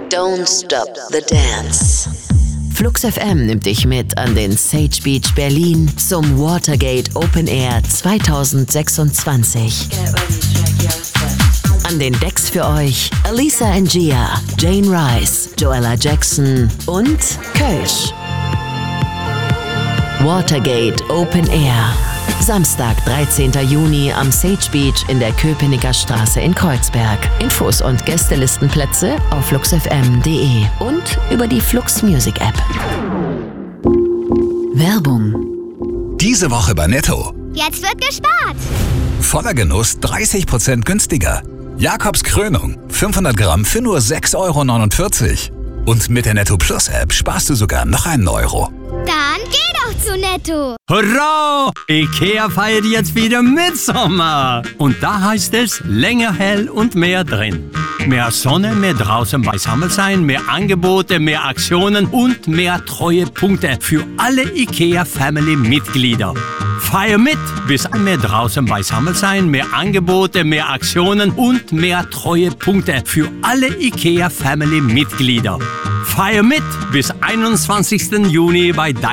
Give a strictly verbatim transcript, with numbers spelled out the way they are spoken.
Don't stop the dance. Flux F M nimmt dich mit an den Sage Beach Berlin zum Watergate Open Air zwanzig sechsundzwanzig. An den Decks für euch Alisa and Gia, Jane Rice, Joella Jackson und Kölsch. Watergate Open Air. Samstag, dreizehnten Juni am Sage Beach in der Köpenicker Straße in Kreuzberg. Infos und Gästelistenplätze auf flux f m punkt d e und über die Flux Music App. Werbung. Diese Woche bei Netto. Jetzt wird gespart. Voller Genuss dreißig Prozent günstiger. Jakobs Krönung, fünfhundert Gramm für nur sechs Euro neunundvierzig. Und mit der Netto Plus App sparst du sogar noch einen Euro. Dann geh doch zu Netto. Hurra! IKEA feiert jetzt wieder Mitsommer. Und da heißt es länger hell und mehr drin. Mehr Sonne, mehr draußen beisammen sein, mehr Angebote, mehr Aktionen und mehr Treuepunkte für alle IKEA-Family-Mitglieder. Feier mit! Bis mehr draußen beisammen sein, mehr Angebote, mehr Aktionen und mehr Treuepunkte für alle IKEA-Family-Mitglieder. Feier mit! Bis einundzwanzigsten Juni bei deinem